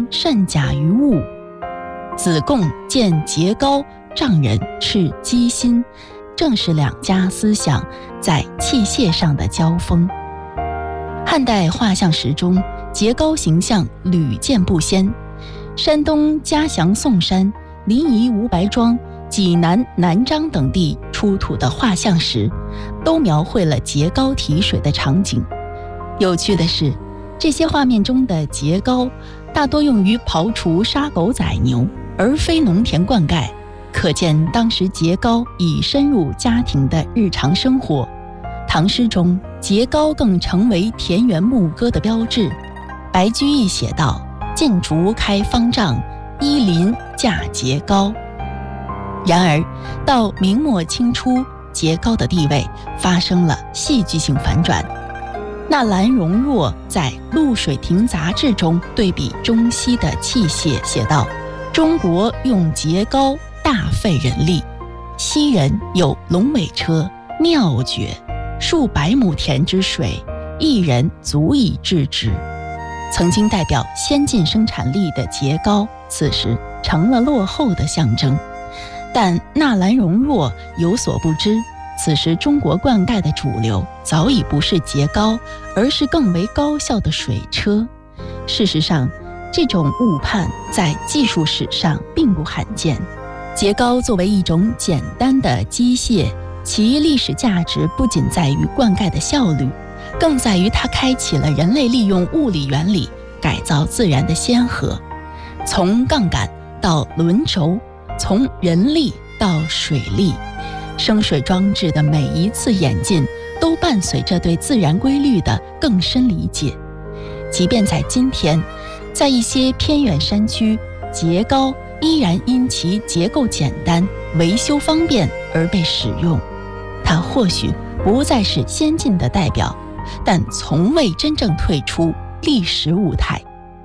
善假于物。子贡见节高，丈人斥机心，正是两家思想在器械上的交锋。汉代画像石中，节高形象屡见不鲜。山东嘉祥宋山、临沂吴白庄、济南南漳等地出土的画像石，都描绘了节高提水的场景。有趣的是，这些画面中的节高大多用于刨除杀狗宰牛，而非农田灌溉，可见当时节高已深入家庭的日常生活。唐诗中，节高更成为田园牧歌的标志。白居易写道：尽竹开方丈，依林架节高。然而到明末清初，节高的地位发生了戏剧性反转。纳兰容若在《陆水亭杂志》中对比中西的器械写道：中国用节高大费人力，西人有龙尾车、妙绝，数百亩田之水，一人足以治之。曾经代表先进生产力的节高，此时成了落后的象征。但纳兰容若有所不知，此时中国灌溉的主流早已不是节高，而是更为高效的水车。事实上，这种误判在技术史上并不罕见。节高作为一种简单的机械，其历史价值不仅在于灌溉的效率，更在于它开启了人类利用物理原理改造自然的先河。从杠杆到轮轴，从人力到水力，生水装置的每一次演进都伴随着对自然规律的更深理解。即便在今天，在一些偏远山区，节高依然因其结构简单、维修方便而被使用。它或许不再是先进的代表，但从未真正退出历史舞台。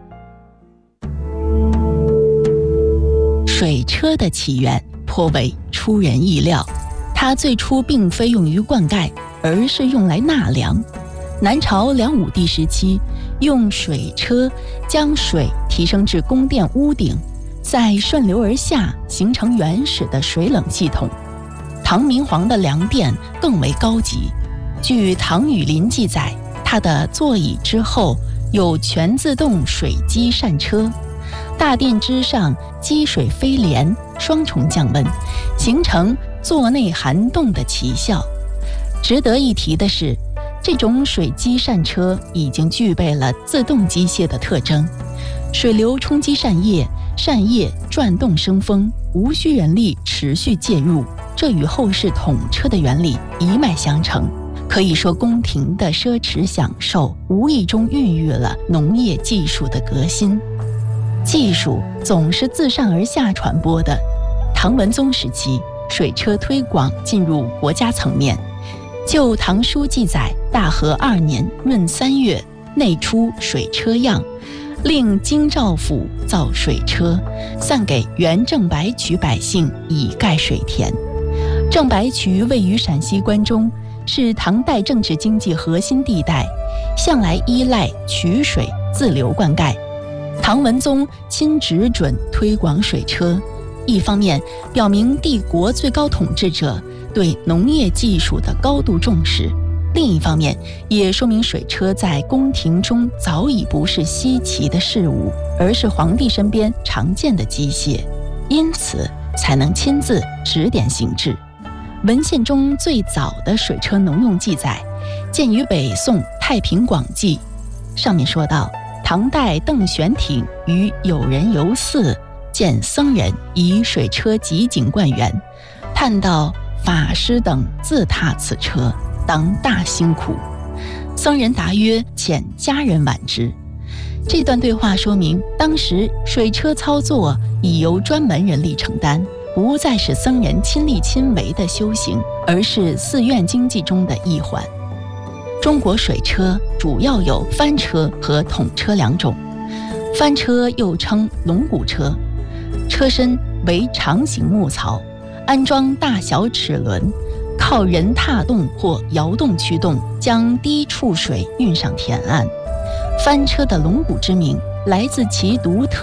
水车的起源颇为出人意料，它最初并非用于灌溉，而是用来纳凉。南朝梁武帝时期，用水车将水提升至宫殿屋顶，再顺流而下，形成原始的水冷系统。唐明皇的凉殿更为高级，据唐雨林记载，它的座椅之后有全自动水机扇车，大殿之上积水飞帘，双重降温，形成座内寒冻的奇效。值得一提的是，这种水机扇车已经具备了自动机械的特征，水流冲击扇叶，扇叶转动生风，无需人力持续介入，这与后世统车的原理一脉相承。可以说，宫廷的奢侈享受无意中孕育了农业技术的革新。技术总是自上而下传播的。唐文宗时期，水车推广进入国家层面。旧唐书记载，大和2年闰3月，内出水车样，令京兆府造水车，散给原郑白渠百姓以盖水田。郑白渠位于陕西关中，是唐代政治经济核心地带，向来依赖渠水自流灌溉。唐文宗亲指准推广水车，一方面表明帝国最高统治者对农业技术的高度重视，另一方面也说明水车在宫廷中早已不是稀奇的事物，而是皇帝身边常见的机械，因此才能亲自指点行制。文献中最早的水车农用记载见于北宋《太平广记》，上面说道：唐代邓玄挺与友人游寺，见僧人以水车汲井灌园，叹道法师等自踏此车，当大辛苦。僧人答曰：遣家人挽之。这段对话说明，当时水车操作已由专门人力承担，不再是僧人亲力亲为的修行，而是寺院经济中的一环。中国水车主要有翻车和筒车两种。翻车又称龙骨车，车身为长形木槽，安装大小齿轮，靠人踏动或摇动驱动，将低处水运上田岸。翻车的龙骨之名来自其独特